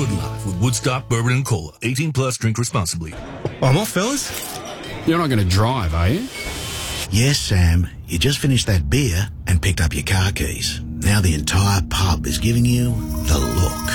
Good life with Woodstock Bourbon and Cola. 18 plus, drink responsibly. I'm off, fellas. You're not going to drive, are you? Yes, Sam. You just finished that beer and picked up your car keys. Now the entire pub is giving you the look.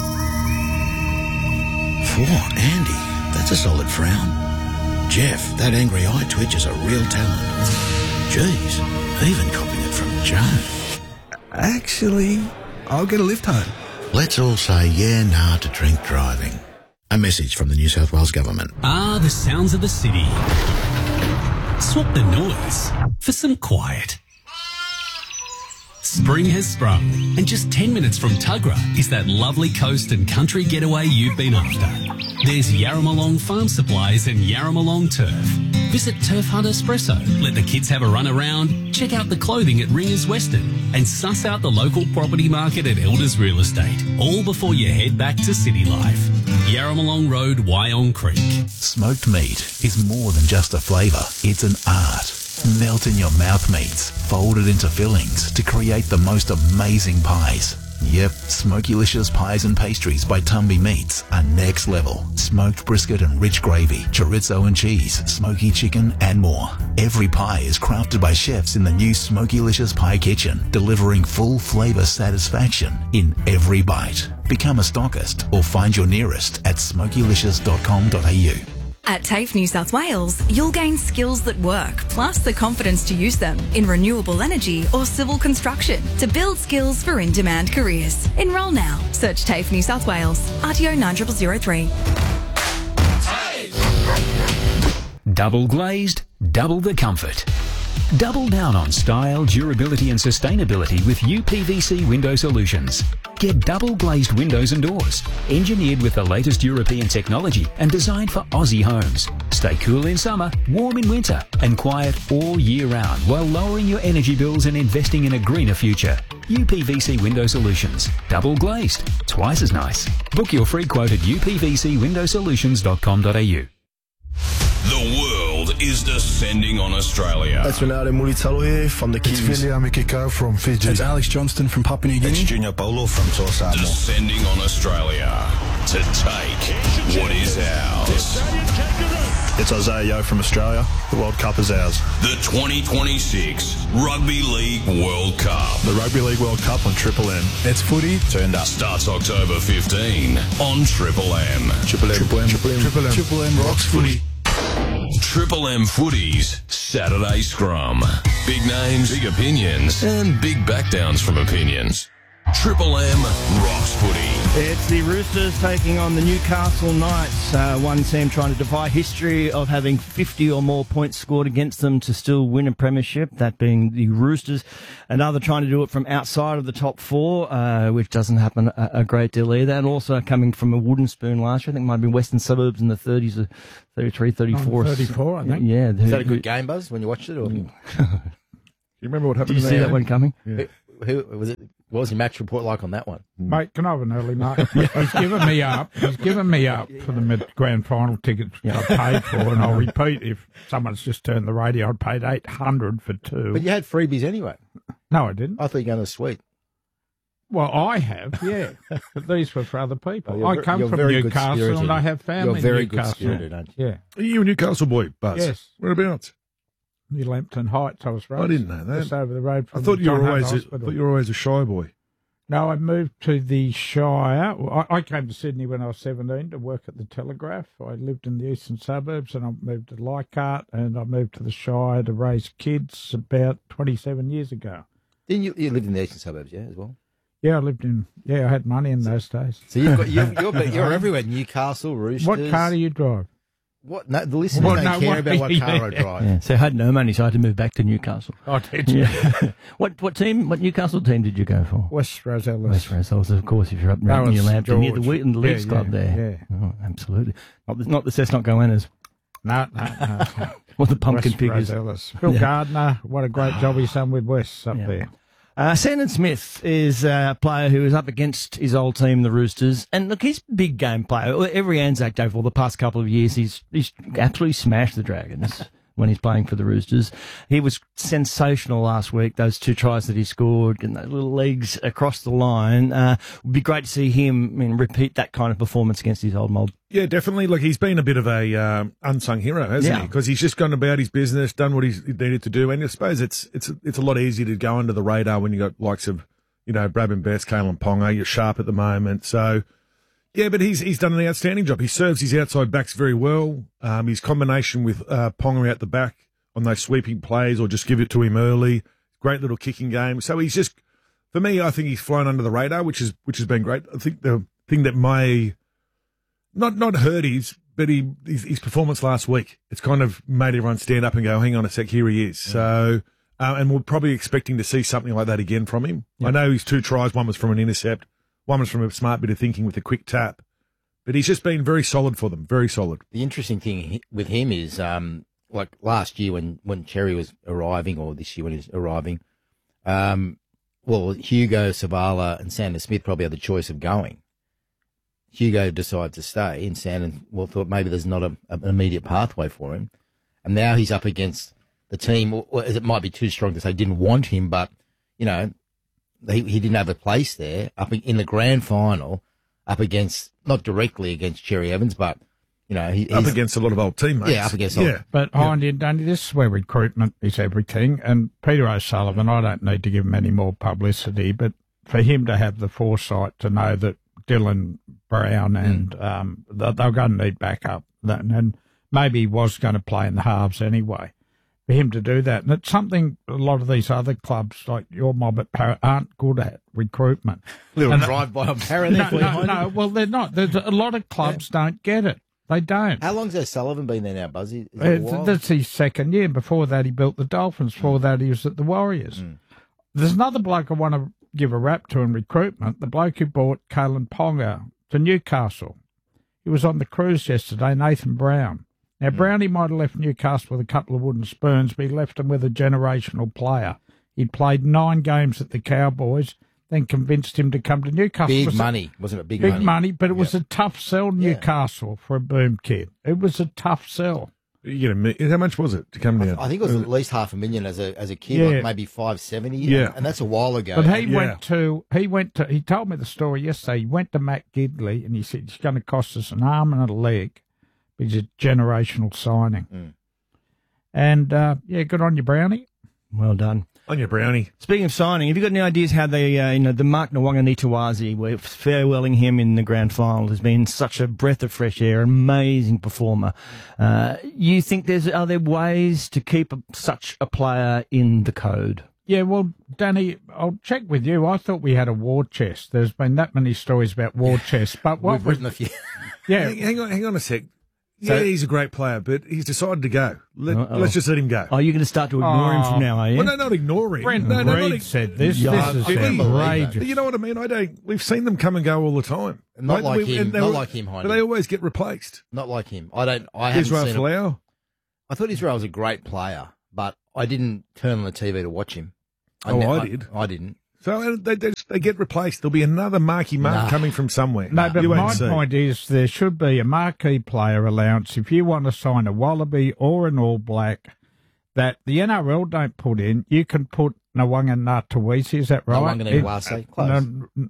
Whoa, Andy, that's a solid frown. Jeff, that angry eye twitch is a real talent. Jeez, even copying it from Joe. Actually, I'll get a lift home. Let's all say yeah, nah to drink driving. A message from the New South Wales Government. Ah, the sounds of the city. Swap the noise for some quiet. Spring has sprung, and just 10 minutes from Tuggerah is that lovely coast and country getaway you've been after. There's Yarramalong Farm Supplies and Yarramalong Turf. Visit Turf Hunt Espresso, let the kids have a run around, check out the clothing at Ringers Western, and suss out the local property market at Elders Real Estate, all before you head back to city life. Yarramalong Road, Wyong Creek. Smoked meat is more than just a flavour, it's an art. Melt in your mouth meats, folded into fillings to create the most amazing pies. Yep, Smokylicious Pies and Pastries by Tumby Meats are next level. Smoked brisket and rich gravy, chorizo and cheese, smoky chicken and more. Every pie is crafted by chefs in the new Smokylicious Pie Kitchen, delivering full flavour satisfaction in every bite. Become a stockist or find your nearest at smokylicious.com.au. At TAFE New South Wales, you'll gain skills that work, plus the confidence to use them in renewable energy or civil construction to build skills for in-demand careers. Enrol now. Search TAFE New South Wales. RTO 9003. Double glazed, double the comfort. Double down on style, durability and sustainability with UPVC Window Solutions. Get double glazed windows and doors, engineered with the latest European technology and designed for Aussie homes. Stay cool in summer, warm in winter and quiet all year round while lowering your energy bills and investing in a greener future. UPVC Window Solutions. Double glazed. Twice as nice. Book your free quote at upvcwindowsolutions.com.au. The world is descending on Australia. It's Ronaldo Mulitalo here from the Kiwis. It's William Mikiko from Fiji. It's Alex Johnston from Papua New Guinea. It's Junior Polo from Tosa. Descending on Australia to take what is ours. It's Isaiah Yeo from Australia. The World Cup is ours. The 2026 Rugby League World Cup. The Rugby League World Cup on Triple M. It's footy turned up. Starts October 15 on Triple M. Triple M. Triple M. Triple M. Triple M. Triple M rocks footy. Triple M Footy's Saturday Scrum. Big names, big opinions, and big backdowns from opinions. Triple M rocks footy. It's the Roosters taking on the Newcastle Knights. One team trying to defy history of having 50 or more points scored against them to still win a premiership, that being the Roosters. Another trying to do it from outside of the top four, which doesn't happen a great deal either. And also coming from a wooden spoon last year. I think it might have been Western Suburbs in the 30s, 33, 34. 34, I think. Yeah. Is that a good game, Buzz, when you watched it? Or? You remember what happened? Did you see that one coming? Yeah. Who was it? What was your match report like on that one? Mate, can I have an early mark? He's given me up. He's given me up for the grand final tickets I paid for, and I'll repeat, if someone's just turned the radio, I paid $800 for two. But you had freebies anyway. No, I didn't. I thought you were going to the suite. Well, I have, yeah. But these were for other people. Oh, I come from Newcastle and I have family in Newcastle. You're very Newcastle. good spirited, aren't you? Yeah. Are you a Newcastle boy, Buzz? Yes. Whereabouts? New Lambton Heights, I was raised. I didn't know that. Just over the road from I thought you were always Hospital. a shy boy. No, I moved to the Shire. I came to Sydney when I was 17 to work at the Telegraph. I lived in the eastern suburbs and I moved to Leichhardt and I moved to the Shire to raise kids about 27 years ago. Didn't you lived in the eastern suburbs, yeah, as well? Yeah, I had money in those days. So you're everywhere. Newcastle, Roosters. What car do you drive? What? No, the listeners don't care about what car I drive. Yeah, so I had no money, so I had to move back to Newcastle. Oh, did you? Yeah. What Newcastle team did you go for? West Rosellas. West Rosellas, of course, if you're up near Lambton, near the Wheaton Leagues Club there. Yeah. Oh, absolutely. Not the Cessnock Goannas. No. Or the Pumpkin West Piggers. Rosellas. Phil Gardner, what a great job he's done with West up there. Sandon Smith is a player who is up against his old team, the Roosters. And look, he's a big game player. Every Anzac Day for the past couple of years, he's absolutely smashed the Dragons. when he's playing for the Roosters. He was sensational last week, those 2 tries that he scored, getting those little legs across the line. Would be great to see him repeat that kind of performance against his old mob. Yeah, definitely. Look, he's been a bit of a unsung hero, hasn't he? Because he's just gone about his business, done what he's needed to do, and I suppose it's a lot easier to go under the radar when you got likes of Bradman Best, Kalen Ponga. You're sharp at the moment, so yeah. But he's done an outstanding job. He serves his outside backs very well. His combination with Ponga out the back on those sweeping plays, or just give it to him early. Great little kicking game. So he's just, for me, I think he's flown under the radar, which has been great. I think the thing that may not hurt his performance last week, it's kind of made everyone stand up and go, hang on a sec, here he is. Yeah. So, and we're probably expecting to see something like that again from him. Yep. I know his 2 tries, one was from an intercept, one was from a smart bit of thinking with a quick tap, but he's just been very solid for them, very solid. The interesting thing with him is, like last year when Cherry was arriving, or this year when he was arriving, Hugo, Savala and Sandon Smith probably had the choice of going. Hugo decided to stay, and Sandon thought maybe there's not an immediate pathway for him. And now he's up against the team, or it might be too strong to say didn't want him, but, he didn't have a place there, up in the grand final, up against, not directly against Cherry Evans, but, he's up against a lot of old teammates. Yeah, up against But, Danny, this is where recruitment is everything. And Peter O'Sullivan, I don't need to give him any more publicity, but for him to have the foresight to know that Dylan Brown and they're going to need backup, and maybe he was going to play in the halves anyway. For him to do that, and it's something a lot of these other clubs, like your mob at Parra, aren't good at, recruitment. Little drive-by on Parra there. No, well, they're not. There's a lot of clubs don't get it. They don't. How long's O'Sullivan been there now, Buzzy? That's his second year. Before that, he built the Dolphins. Before that, he was at the Warriors. There's another bloke I want to give a rap to in recruitment, the bloke who bought Kalen Ponga to Newcastle. He was on the cruise yesterday, Nathan Brown. Now, Brownie might have left Newcastle with a couple of wooden spoons, but he left him with a generational player. He'd played 9 games at the Cowboys, then convinced him to come to Newcastle. Big money, wasn't it? Big money, but it was a tough sell, Newcastle, for a boom kid. It was a tough sell. How much was it to come down? I think it was at least $500,000 as a kid, like maybe $570,000. Yeah, and that's a while ago. But he told me the story yesterday. He went to Matt Gidley and he said it's going to cost us an arm and a leg. It's a generational signing. And good on you, Brownie. Well done. On your Brownie. Speaking of signing, have you got any ideas how they, the Mark Nawaqanitawazi, we're farewelling him in the grand final, has been such a breath of fresh air, amazing performer. You think are there ways to keep such a player in the code? Yeah, well, Danny, I'll check with you. I thought we had a war chest. There's been that many stories about war chests, but we've written a few. Yeah, hang on a sec. Yeah, he's a great player, but he's decided to go. Let's just let him go. Oh, you're going to start to ignore him from now, are you? Well, no, not ignore him. Brendan Reid said this. This is outrageous. You know what I mean? We've seen them come and go all the time. Not like him, Heine. But they always get replaced. Not like him. I haven't Israel seen Folau. I thought Israel was a great player, but I didn't turn on the TV to watch him. I did. I didn't. So they get replaced. There'll be another marquee mark coming from somewhere. No, but my point is there should be a marquee player allowance if you want to sign a Wallaby or an All Black that the NRL don't put in. You can put Nawaqanitawazi, is that right? Nawaqanitawazi, close.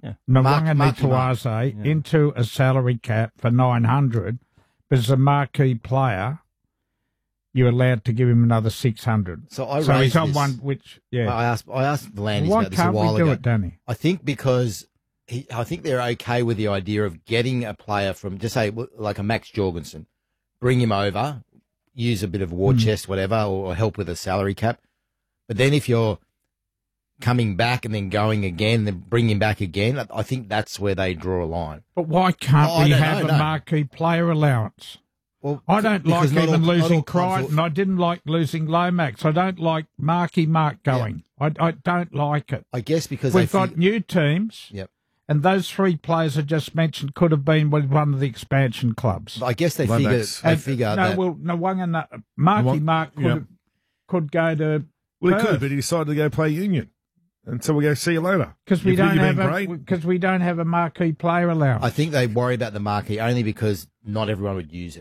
Nawaqanitawazi into a salary cap for $900, but as a marquee player, you're allowed to give him another $600. So he's on one which, I asked the Landys Why about this a while ago. Why can't we do it, Danny? I think because I think they're okay with the idea of getting a player from, just say, like a Max Jorgensen, bring him over, use a bit of war chest, whatever, or help with a salary cap. But then if you're coming back and then going again, then bring him back again, I think that's where they draw a line. But why can't we have a marquee player allowance? Well, I don't like even losing Crichton. I didn't like losing Lomax. I don't like Marky Mark going. Yeah. I don't like it. I guess because we've got new teams. Yep. And those 3 players I just mentioned could have been with one of the expansion clubs. I guess they figure that. Marky Mark could go to. Well, he could, but he decided to go play Union. And so we go, see you later. Because we don't have a marquee player allowance. I think they worry about the marquee only because not everyone would use it.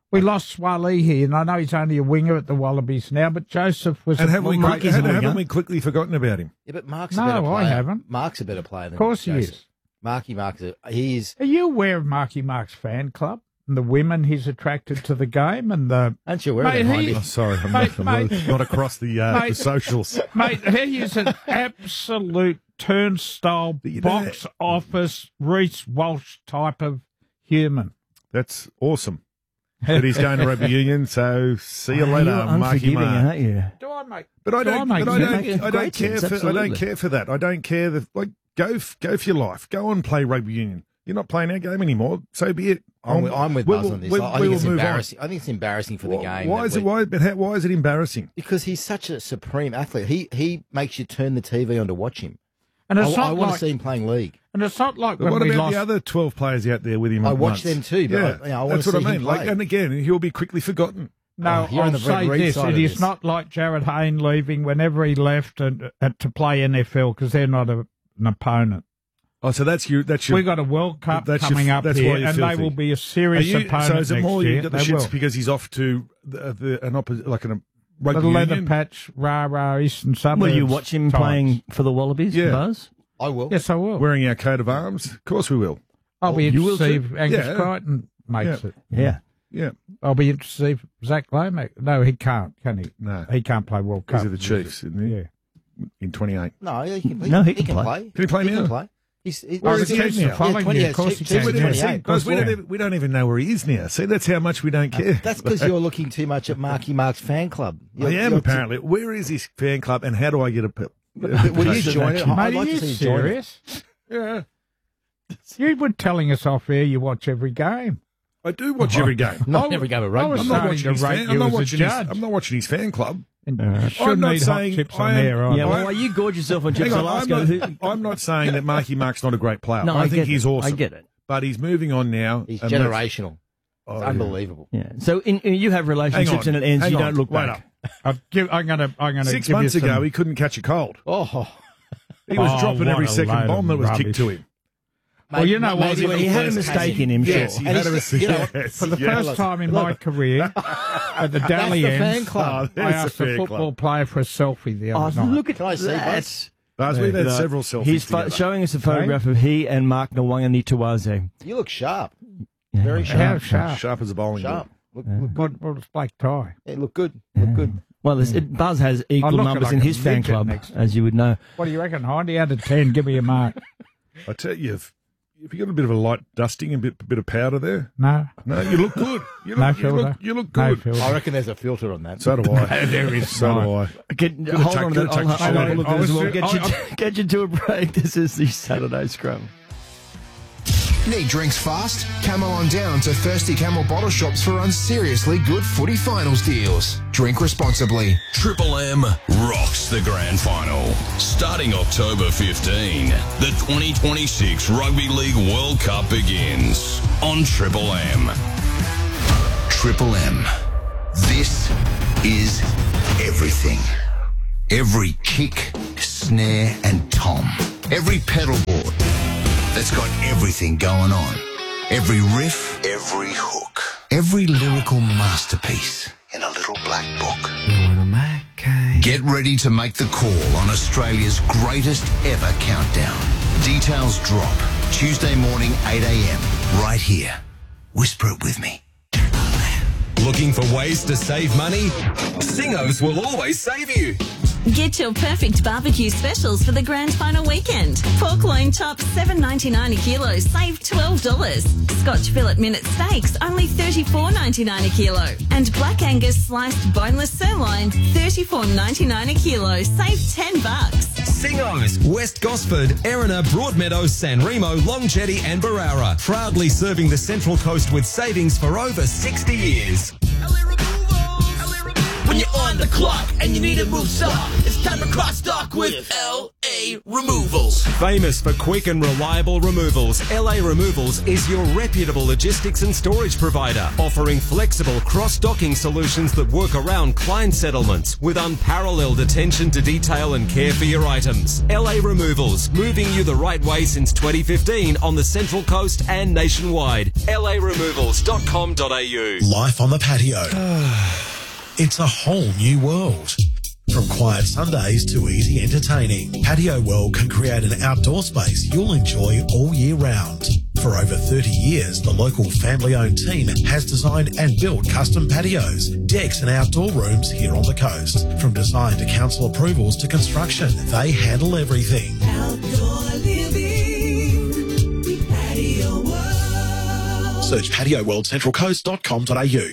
We lost Swalihi, and I know he's only a winger at the Wallabies now, but Joseph was... And haven't winger. we quickly forgotten about him? Yeah, but Mark's a better player. No, I haven't. Mark's a better player than Of course he Joseph. is. Marky Mark's he is. Are you aware of Marky Mark's fan club and the women he's attracted to the game and the? Aren't you aware of that, Hindy? Oh, sorry, I'm not across the socials. Mate, he is an absolute turnstile, box office, Reece Walsh type of human. That's awesome. But he's going to rugby union, so see you later, You're Marky unforgiving, Mark. aren't you? Do I make? But I don't care sense, for that. I don't care that. Like, go for your life. Go and play rugby union. You're not playing our game anymore. So be it. I'm with Buzz on this. I think it's embarrassing. I think it's embarrassing for the game. Why is it embarrassing? Because he's such a supreme athlete. He makes you turn the TV on to watch him. And it's I want to see him playing league. And it's not like what about the other 12 players out there with him? I watch them too. But I want that's to what see I him mean. play. And again, he'll be quickly forgotten. No, I'll say this. It is not like Jared Hayne leaving whenever he left to play NFL because they're not an opponent. Oh, so that's you. We've got a World Cup coming up here, and they will be a serious opponent. So is it more next you year? got the shits because he's off to an opposite, like a rugby the leather union? patch, Eastern Suburbs. Will you watch him playing for the Wallabies, Buzz? I will. Yes, I will. Wearing our coat of arms? Of course we will. I'll be You interested will to too? see if Angus Yeah. Crichton makes it. Yeah. I'll be interested to see if Zach Lomax. No, he can't, can he? No. He can't play World Cup. These are the Chiefs, isn't he? Yeah. In 28. No, he can play. No, he can can play. Can he play He now? can play. He's Where is he Chiefs now? are following you. Of course he can. Guys, we don't even know where he is now. See, that's how much we don't care. That's because you're looking too much at Marky Mark's fan club. I am, apparently. Where is his fan club and how do I get a Will you join it? I'd Mate, like are to you see you join it. serious? Yeah. You were telling us off air you watch every game. I do watch every game. Not every game of rugby. I'm not watching his fan. I'm not watching his fan club. You shouldn't eat hot chips on air. Yeah, well, you gorge yourself on chips. I'm not saying that Marky Mark's not a great player. No, I think get he's it. awesome. I get it. But he's moving on now. He's generational. It's unbelievable. Yeah. So you have relationships and it ends. You don't look back. I'm going to 6 months ago, he couldn't catch a cold. Oh, he was dropping every what a second load bomb that of was kicked rubbish. to him. Well, you know what? He had a mistake in him, Yes, sure. he had a mistake. For the first time in my career, at the Dally fan club. I asked a football player for a selfie the other night. Look at Can I see that. Buzz, we've had several selfies He's together. showing us a photograph of he and Mark Nwanga Nituaze. You look sharp. Yeah. Very How sharp. sharp? Sharp as a bowling ball. Sharp. Look good. What was black tie? Yeah, look good. Look good. Well, Buzz has equal look numbers like in a his fan midget club, next to as you would know. What do you reckon, Hindy? Out of 10, give me a mark. I tell you, if you got a bit of a light dusting and a bit of powder there, No. no, you look good. You No look, filter. you look No good. filter. I reckon there's a filter on that. So do I. There is So do I. Hold on to that. take the I'll have a shot. look at this. We'll get you to a break. This is the Saturday Scrum. Need drinks fast? Camel on down to Thirsty Camel bottle shops for unseriously good footy finals deals. Drink responsibly. Triple M rocks the grand final. Starting October 15, the 2026 Rugby League World Cup begins on Triple M. Triple M. This is everything. Every kick, snare and tom. Every pedal board that's got everything going on. Every riff, every hook. Every lyrical masterpiece in a little black book. Get ready to make the call on Australia's greatest ever countdown. Details drop Tuesday morning 8 a.m. right here. Whisper it with me. Looking for ways to save money? Singos will always save you. Get your perfect barbecue specials for the grand final weekend. Pork loin chops $7.99 a kilo, save $12. Scotch fillet minute steaks only $34.99 a kilo, and Black Angus sliced boneless sirloin $34.99 a kilo, save $10. Singos, West Gosford, Erina, Broadmeadows, San Remo, Long Jetty and Barara. Proudly serving the Central Coast with savings for over 60 years. When you're on on the clock and you need to move stock, it's time to cross stock with LA Removals. Famous for quick and reliable removals, LA Removals is your reputable logistics and storage provider, offering flexible cross-docking solutions that work around client settlements with unparalleled attention to detail and care for your items. LA Removals, moving you the right way since 2015 on the Central Coast and nationwide. LARemovals.com.au. Life on the patio. It's a whole new world. From quiet Sundays to easy entertaining, Patio World can create an outdoor space you'll enjoy all year round. For over 30 years, the local family-owned team has designed and built custom patios, decks and outdoor rooms here on the coast. From design to council approvals to construction, they handle everything. Outdoor living, Patio World. Search patioworldcentralcoast.com.au.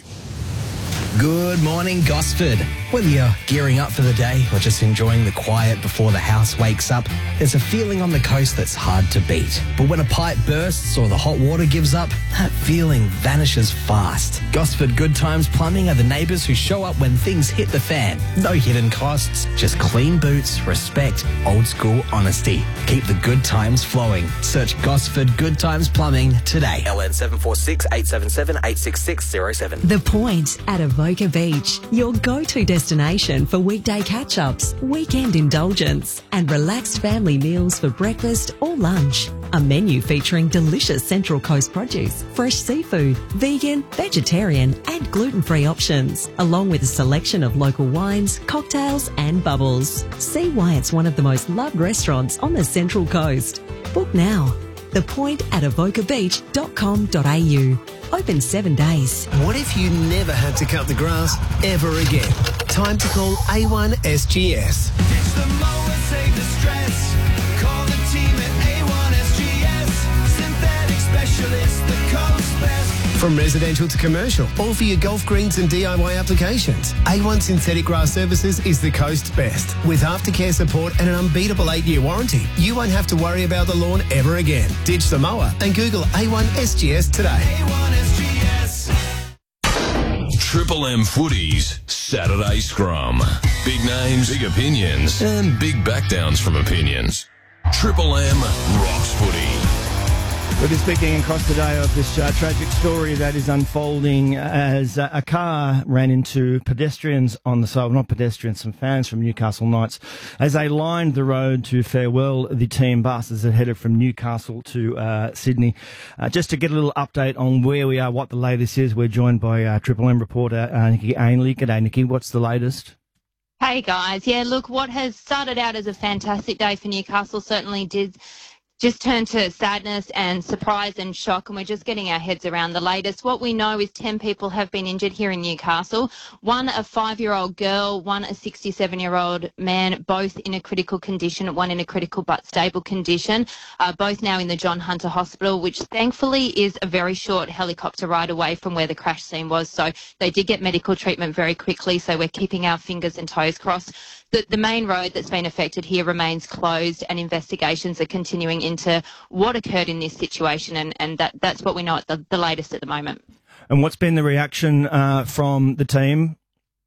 Good morning, Gosford. Whether you're gearing up for the day or just enjoying the quiet before the house wakes up, there's a feeling on the coast that's hard to beat. But when a pipe bursts or the hot water gives up, that feeling vanishes fast. Gosford Good Times Plumbing are the neighbours who show up when things hit the fan. No hidden costs, just clean boots, respect, old school honesty. Keep the good times flowing. Search Gosford Good Times Plumbing today. LN 746 877 86607. The Point at Avoca Beach, your go-to destination for weekday catch-ups, weekend indulgence, and relaxed family meals for breakfast or lunch. A menu featuring delicious Central Coast produce, fresh seafood, vegan, vegetarian, and gluten-free options, along with a selection of local wines, cocktails, and bubbles. See why it's one of the most loved restaurants on the Central Coast. Book now. The Point at avocabeach.com.au. Open 7 days. What if you never had to cut the grass ever again? Time to call A1 SGS. Ditch the mower, save the stress. Call the team at A1 SGS. Synthetic specialists, the coast best. From residential to commercial, all for your golf greens and DIY applications. A1 Synthetic Grass Services is the coast's best. With aftercare support and an unbeatable 8-year warranty, you won't have to worry about the lawn ever again. Ditch the mower and Google A1 SGS today. A1 SGS. Triple M Footies Saturday Scrum. Big names, big opinions, and big backdowns from opinions. Triple M rocks footy. We'll be speaking across the day of this tragic story that is unfolding as a car ran into pedestrians on the side, well, not pedestrians, some fans from Newcastle Knights, as they lined the road to farewell the team buses that headed from Newcastle to Sydney. Just to get a little update on where we are, what the latest is, we're joined by Triple M reporter Nikki Ainley. G'day, Nikki. What's the latest? Hey, guys. Yeah, look, what has started out as a fantastic day for Newcastle certainly did just turn to sadness and surprise and shock, and we're just getting our heads around the latest. What we know is 10 people have been injured here in Newcastle. One, a 5-year-old girl, one, a 67-year-old man, both in a critical condition, one in a critical but stable condition, both now in the John Hunter Hospital, which thankfully is a very short helicopter ride away from where the crash scene was. So they did get medical treatment very quickly, so we're keeping our fingers and toes crossed. The main road that's been affected here remains closed, and investigations are continuing into what occurred in this situation, and that's what we know at the latest at the moment. And what's been the reaction from the team?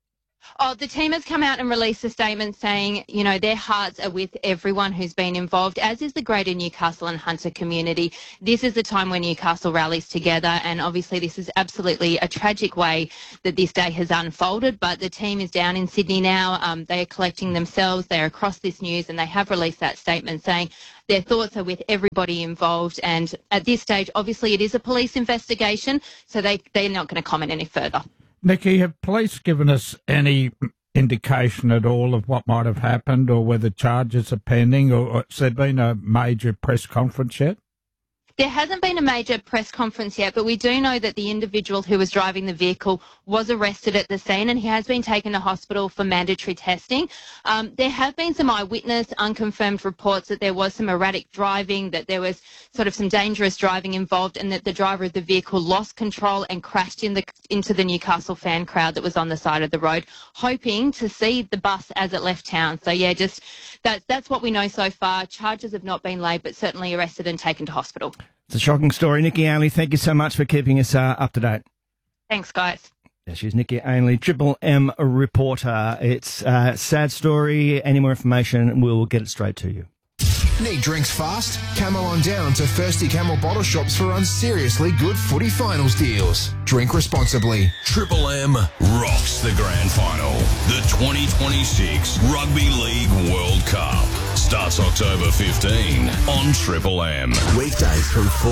Oh, the team has come out and released a statement saying, you know, their hearts are with everyone who's been involved, as is the greater Newcastle and Hunter community. This is the time when Newcastle rallies together, and obviously this is absolutely a tragic way that this day has unfolded, but the team is down in Sydney now. They are collecting themselves. They're across this news, and they have released that statement saying their thoughts are with everybody involved. And at this stage, obviously it is a police investigation, so they're not going to comment any further. Nikki, have police given us any indication at all of what might have happened or whether charges are pending, or has there been a major press conference yet? There hasn't been a major press conference yet, but we do know that the individual who was driving the vehicle was arrested at the scene, and he has been taken to hospital for mandatory testing. There have been some eyewitness unconfirmed reports that there was some erratic driving, that there was sort of some dangerous driving involved, and that the driver of the vehicle lost control and crashed into the Newcastle fan crowd that was on the side of the road, hoping to see the bus as it left town. So yeah, just that's what we know so far. Charges have not been laid, but certainly arrested and taken to hospital. It's a shocking story. Nikki Ainley, thank you so much for keeping us up to date. Thanks, guys. Yeah, she's Nikki Ainley, Triple M reporter. It's a sad story. Any more information, we'll get it straight to you. Need drinks fast? Camel on down to Thirsty Camel bottle shops for unseriously good footy finals deals. Drink responsibly. Triple M rocks the grand final. The 2026 Rugby League World Cup starts October 15 on Triple M. Weekdays from 4.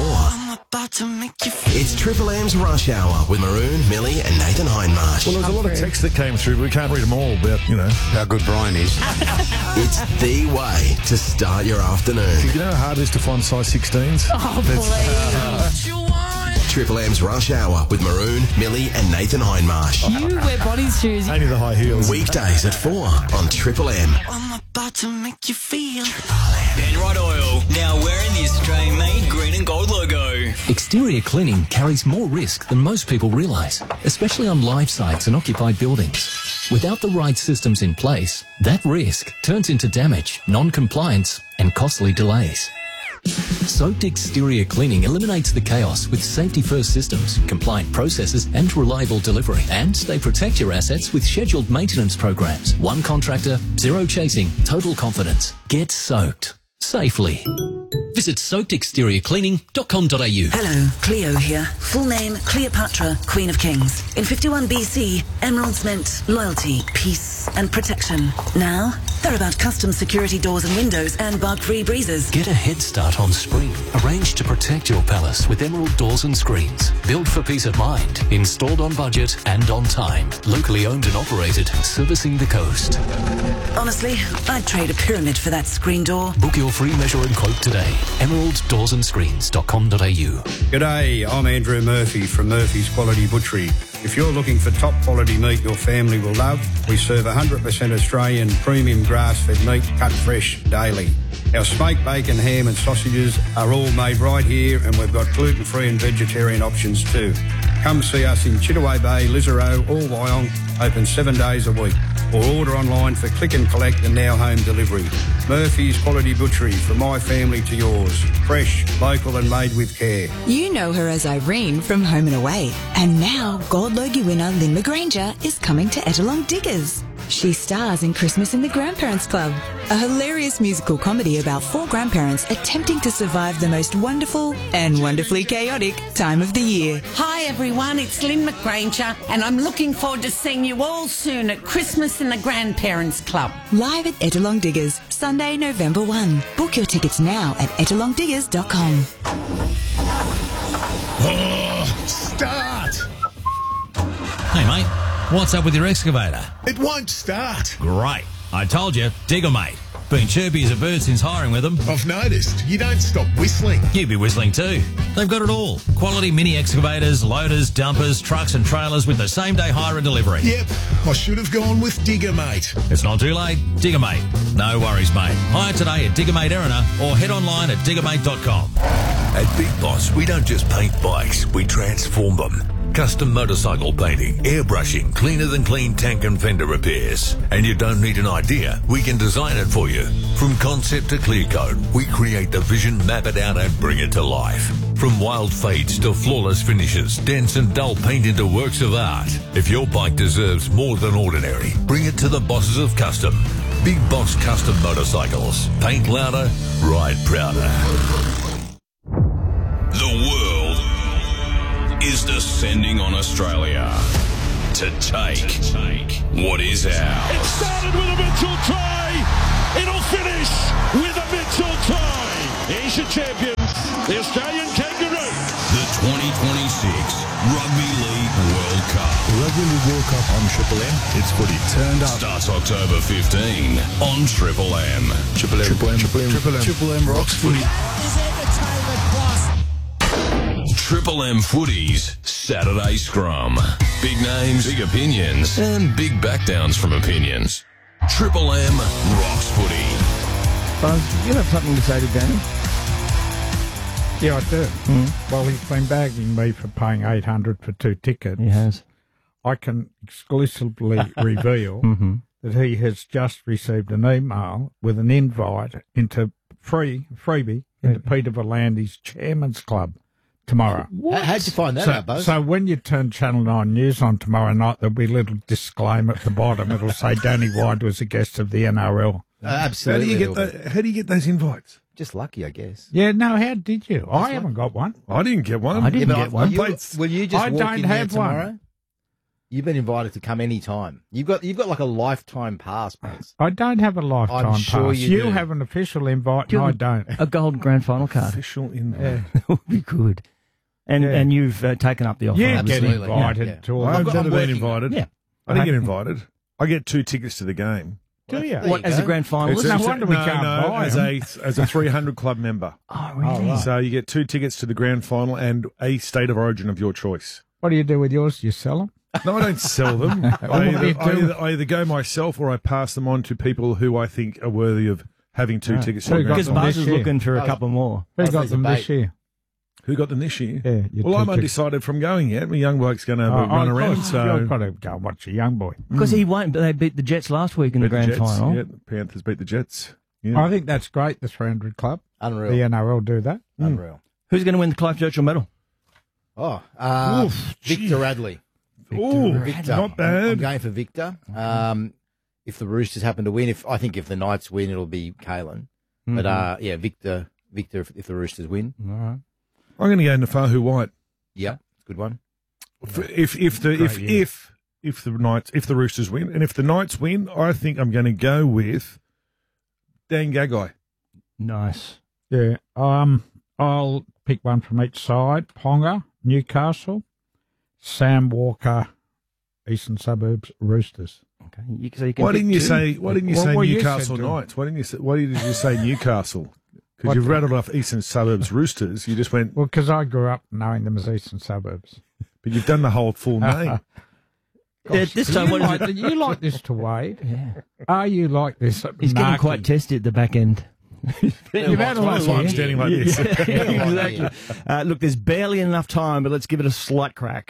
It's Triple M's Rush Hour with Maroon, Millie and Nathan Hindmarsh. Well, there's a lot of texts that came through, but we can't read them all about, how good Brian is. It's the way to start your afternoon. You know how hard it is to find size 16s? Oh, please. Triple M's Rush Hour with Maroon, Millie and Nathan Hindmarsh. You wear body shoes. Only the high heels. Weekdays at 4 on Triple M. I'm about to make you feel. Penrite Oil, now wearing the Australian-made green and gold logo. Exterior cleaning carries more risk than most people realise, especially on live sites and occupied buildings. Without the right systems in place, that risk turns into damage, non-compliance and costly delays. Soaked exterior cleaning eliminates the chaos with safety-first systems, compliant processes and reliable delivery. And they protect your assets with scheduled maintenance programs. One contractor, zero chasing, total confidence. Get soaked safely. Visit soakedexteriorcleaning.com.au. Hello, Cleo here. Full name, Cleopatra, Queen of Kings. In 51 BC, emeralds meant loyalty, peace and protection. Now, they're about custom security doors and windows and bug-free breezes. Get a head start on spring. Arrange to protect your palace with emerald doors and screens. Built for peace of mind. Installed on budget and on time. Locally owned and operated. Servicing the coast. Honestly, I'd trade a pyramid for that screen door. Book your free measure and quote today. emeralddoorsandScreens.com.au. G'day, I'm Andrew Murphy from Murphy's Quality Butchery. If you're looking for top quality meat your family will love, we serve 100% Australian premium grass-fed meat cut fresh daily. Our smoked bacon, ham and sausages are all made right here, and we've got gluten-free and vegetarian options too. Come see us in Chittaway Bay, Lisarow or Wyong, open 7 days a week. Or order online for click and collect and now home delivery. Murphy's Quality Butchery, from my family to yours. Fresh, local and made with care. You know her as Irene from Home and Away. And now Gold Logie winner Lynn McGranger is coming to Ettalong Diggers. She stars in Christmas in the Grandparents Club, a hilarious musical comedy about 4 grandparents attempting to survive the most wonderful and wonderfully chaotic time of the year. Hi everyone, it's Lynn McGranger and I'm looking forward to seeing you all soon at Christmas in the Grandparents Club. Live at Ettalong Diggers, Sunday, November 1. Book your tickets now at ettalongdiggers.com. Oh, start! Hey mate, what's up with your excavator? It won't start. Great. I told you, Digger Mate. Been chirpy as a bird since hiring with them. I've noticed. You don't stop whistling. You'd be whistling too. They've got it all. Quality mini excavators, loaders, dumpers, trucks and trailers with the same day hire and delivery. Yep. I should have gone with Digger Mate. It's not too late. Digger Mate. No worries, mate. Hire today at Digger Mate Erina or head online at diggermate.com. At Big Boss, we don't just paint bikes, we transform them. Custom motorcycle painting, airbrushing, cleaner than clean tank and fender repairs. And you don't need an idea, we can design it for you. From concept to clear coat, we create the vision, map it out and bring it to life. From wild fades to flawless finishes, dense and dull paint into works of art. If your bike deserves more than ordinary, bring it to the bosses of custom. Big Boss Custom Motorcycles. Paint louder, ride prouder. The world is descending on Australia to take what is ours. It started with a Mitchell try. It'll finish with a Mitchell try. Here's your champions, the Australian Kangaroo. The 2026 Rugby League World Cup. Rugby League World Cup on Triple M. It's footy turned up. Starts October 15 on Triple M. Triple M. Triple M. Triple M. Triple M. Triple M rocks footy. Triple M Footy's Saturday Scrum. Big names, big opinions, and big backdowns from opinions. Triple M rocks footy. Buzz, you have something to say to Danny? Yeah, I do. Well, he's been bagging me for paying $800 for 2 tickets. He has. I can exclusively reveal that he has just received an email with an invite into freebie into Peter Volandi's Chairman's Club. tomorrow. How'd you find that out, Buzz? So when you turn Channel 9 News on tomorrow night, there'll be a little disclaimer at the bottom. It'll say Danny White was a guest of the NRL. Absolutely. How do you get those invites? Just lucky, I guess. Yeah, no, how did you? I haven't got one. I didn't get one. I didn't get one. Will you just I walk don't in there have tomorrow? one. You've been invited to come any time. You've got like a lifetime pass, Buzz. I don't have a lifetime I'm sure pass. you do. have an official invite, and I don't. A gold grand final card. Official invite. Yeah. That would be good. And you've taken up the offer. You get Absolutely. invited Yeah. to all I've the... never been working. invited. Yeah. I didn't get invited. I get 2 tickets to the game. Do you? There What, you as a go. grand finalist? No wonder we can't buy as them. a 300 club member. Oh, really? So you get 2 tickets to the grand final and a state of origin of your choice. What do you do with yours? You sell them? No, I don't sell them. What do you do? I either go myself or I pass them on to people who I think are worthy of having 2 tickets to the Who got grand Because them final. Buzz this is year? looking for a couple more. Who That's got his them this debate. year? Who got them this year? Yeah, you Well, I'm took it. undecided from going yet. My young bloke's going to run of around. course. So You've got to go and watch a young boy. Because he won't, but they beat the Jets last week in the Beat grand Jets. final. Yeah, the Panthers beat the Jets. Yeah. I think that's great, the 300 Club. Unreal. The NRL do that. Unreal. Who's going to win the Clive Churchill medal? Oh, Oof, Victor Radley. Ooh, Victor. not bad. I'm going for Victor. If the Roosters happen to win, I think if the Knights win, it'll be Kalen. But yeah, Victor. If the Roosters win, All right. I'm going to go Nafahu White. yeah, good one. If the Roosters win, and if the Knights win, I think I'm going to go with Dan Gagai. Nice. Yeah. I'll pick one from each side. Ponga, Newcastle. Sam Walker, Eastern Suburbs, Roosters. Okay. So you can Why pick didn't you two. say Well, you Newcastle said to- Knights? Why did you say Newcastle? Because you've rattled off Eastern Suburbs Roosters. You just went, Well, because I grew up knowing them as Eastern Suburbs. but you've done the whole full name. This time, what is it? You like this to Wade? Yeah. Are you like this? He's getting quite testy at the back end. You've had a lot That's why I'm of standing like this. Exactly. Look, there's barely enough time, but let's give it a slight crack.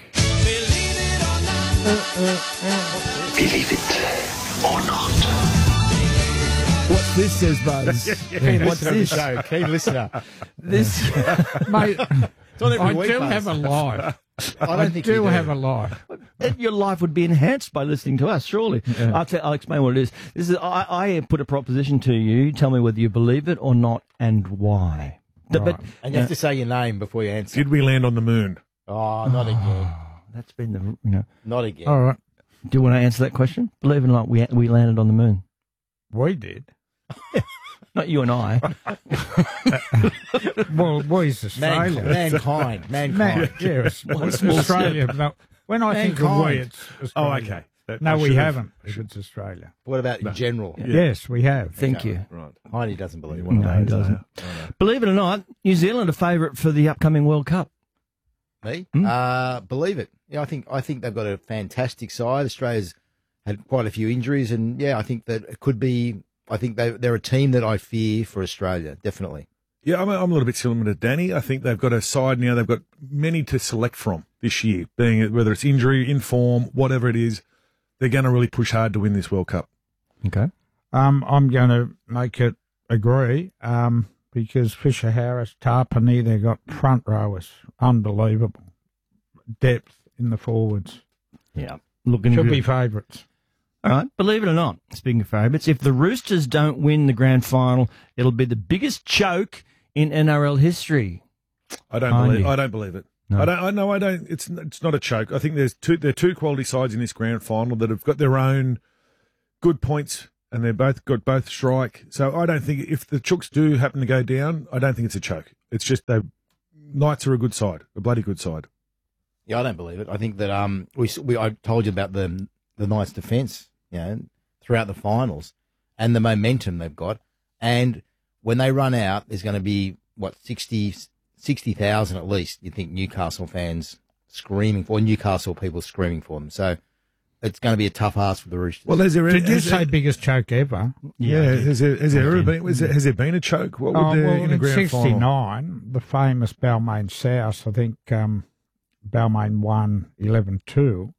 Believe it or not. What's this, says Buzz? What's this? Keen listener. This Mate, on every I week, do Buzz. have a life. I think you do. have a life. Your life would be enhanced by listening to us, surely. I'll explain what it is. This is I put a proposition to you. Tell me whether you believe it or not and why. But And you have to say your name before you answer. Did we land on the moon? Oh, not again. that's been the Not again. All right. Do you want to answer that question? Believe it or not, we landed on the moon. We did. Not you and I. Well, boys, Australia. Mankind. Yes, One small Australia. No, when I think of we, Mankind. it's Australia. Oh, okay. No, we haven't. If it's Australia. What about in general? Yes, we have. Thank you. Right. Heine doesn't believe it. No, he doesn't. Believe it or not, New Zealand a favourite for the upcoming World Cup. Me? Believe it. Yeah, I think they've got a fantastic side. Australia's had quite a few injuries, and yeah, I think that it could be. I think they're a team that I fear for Australia, definitely. Yeah, I'm a little bit similar to Danny. I think they've got a side now. They've got many to select from this year, being it, whether it's injury, in form, whatever it is. They're going to really push hard to win this World Cup. Okay. I'm going to make it agree because Fisher Harris, Tarpany, they've got front rowers. Unbelievable. Depth in the forwards. Yeah. Looking Should good. be favourites. All right. Believe it or not, speaking of favourites, if the Roosters don't win the grand final, it'll be the biggest choke in NRL history. I don't believe it. No. I don't. It's not a choke. I think there are two quality sides in this grand final that have got their own good points, and they've both got both strike. So I don't think if the Chooks do happen to go down, I don't think it's a choke. It's just the Knights are a good side, a bloody good side. Yeah, I don't believe it. I think that I told you about the Knights' defence, throughout the finals, and the momentum they've got, and when they run out, there's going to be 60,000 at least. You think Newcastle fans screaming for Newcastle people screaming for them. So it's going to be a tough ask for the Roosters. Well, Did you say biggest choke ever? Yeah, has there been a choke? What would there in a in grand final? '69, the famous Balmain South, I think Balmain won 11-2.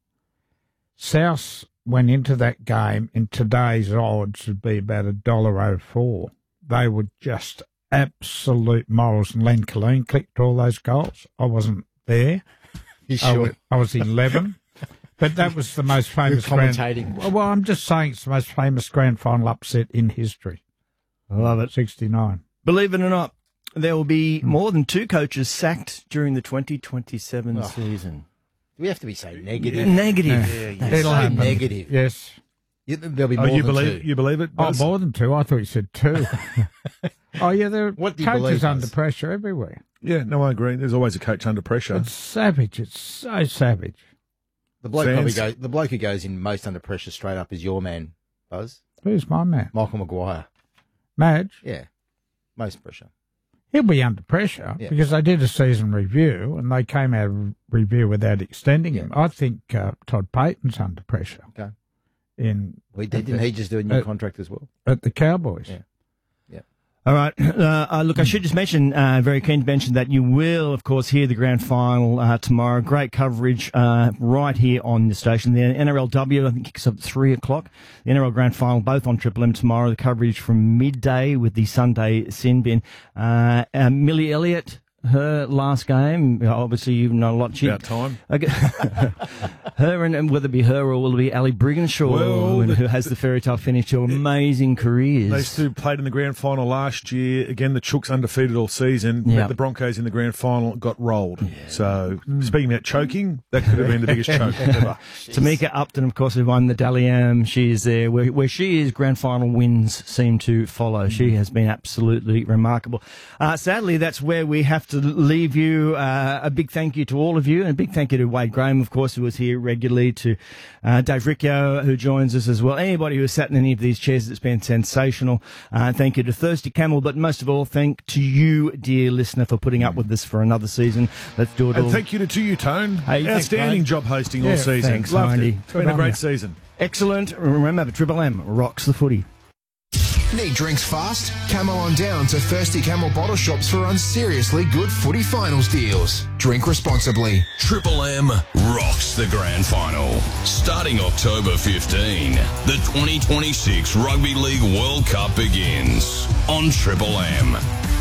South went into that game in today's odds would be about $1.04. They were just absolute morals. And Len Colleen kicked all those goals. I wasn't there. You sure? I was 11. But that was the most famous commentating. Well, I'm just saying it's the most famous grand final upset in history. I love it. 69. Believe it or not, there will be more than 2 coaches sacked during the 2027 season. Do we have to be so negative? Negative. Yeah, It'll happen. negative. Yes. There'll be more than 2. You believe it? Oh, more than 2. I thought you said 2. Oh, yeah, there are What do you coaches believe, under Buzz? pressure everywhere. Yeah, no, I agree. There's always a coach under pressure. It's savage. It's so savage. The bloke Fans- probably goes. The bloke who goes in most under pressure straight up is your man, Buzz. Who's my man? Michael Maguire. Madge? Yeah, most pressure. He'll be under pressure because they did a season review and they came out of review without extending him. I think Todd Payton's under pressure. Okay. Didn't he just do a new contract as well? At the Cowboys. Yeah. All right. Look, I should just mention, very keen to mention that you will, of course, hear the grand final tomorrow. Great coverage right here on the station. The NRLW, I think, kicks off at 3 o'clock. The NRL grand final, both on Triple M tomorrow. The coverage from midday with the Sunday sin bin. Millie Elliott, her last game, obviously you know a lot. About time. Her and whether it be her or will it be Ali Brigginshaw, who has the fairy tale finish to amazing careers. Those two played in the grand final last year. Again, the Chooks undefeated all season. Yeah. The Broncos in the grand final got rolled. Yeah. So, speaking about choking, that could have been the biggest choke ever. Tamika Upton, of course, who won the Dally M. She is there. Where she is, grand final wins seem to follow. She has been absolutely remarkable. Sadly, that's where we have to leave you. A big thank you to all of you, and a big thank you to Wade Graham, of course, who was here regularly, to Dave Riccio, who joins us as well. Anybody who has sat in any of these chairs, it's been sensational. Thank you to Thirsty Camel, but most of all, thank to you, dear listener, for putting up with this for another season. Let's do it all. And thank you to you, Tone. Hey, outstanding job hosting all season. Thanks, Loved Hindy. it. It's been a great season. Excellent. Remember, Triple M rocks the footy. Need drinks fast? Camel on down to Thirsty Camel bottle shops for unseriously good footy finals deals. Drink responsibly. Triple M rocks the grand final. Starting October 15, the 2026 Rugby League World Cup begins on Triple M.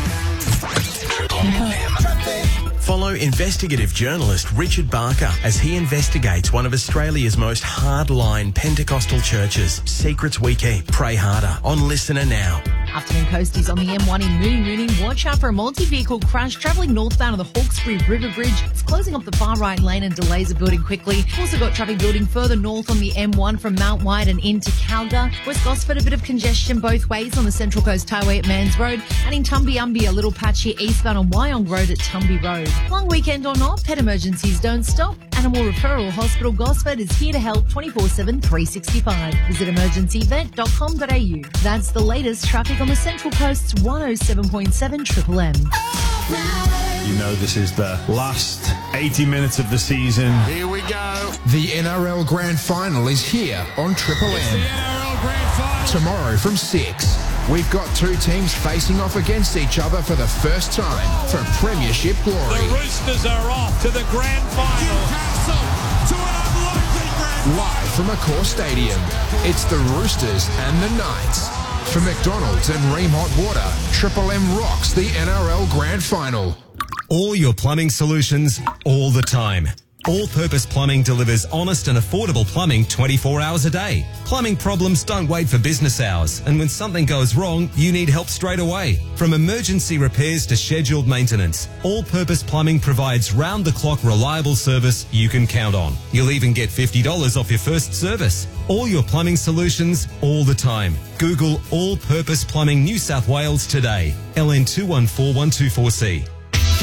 Triple M. Follow investigative journalist Richard Barker as he investigates one of Australia's most hardline Pentecostal churches. Secrets we keep. Pray harder. On Listener now. Afternoon coasties on the M1 in Mooning. Watch out for a multi-vehicle crash travelling northbound on the Hawkesbury River Bridge. It's closing up the far right lane and delays are building quickly. Also got traffic building further north on the M1 from Mount White and into Calgary. West Gosford, a bit of congestion both ways on the Central Coast Highway at Mans Road. And in Tumby-Umby, a little patchy eastbound on Wyong Road at Tumby Road. Long weekend or not, pet emergencies don't stop. Animal Referral Hospital Gosford is here to help 24/7, 365. Visit emergencyvet.com.au. That's the latest traffic on the Central Coast's 107.7 Triple M. You know this is the last 80 minutes of the season. Here we go. The NRL Grand Final is here on Triple M. Tomorrow from 6. We've got 2 teams facing off against each other for the first time for Premiership glory. The Roosters are off to the grand final. Newcastle to an unlikely grand Live from Accor Stadium, it's the Roosters and the Knights. For McDonald's and Ream Hot Water, Triple M rocks the NRL Grand Final. All your plumbing solutions, all the time. All-Purpose Plumbing delivers honest and affordable plumbing 24 hours a day. Plumbing problems don't wait for business hours, and when something goes wrong, you need help straight away. From emergency repairs to scheduled maintenance, All-Purpose Plumbing provides round-the-clock reliable service you can count on. You'll even get $50 off your first service. All your plumbing solutions, all the time. Google All-Purpose Plumbing New South Wales today. LN 214124C.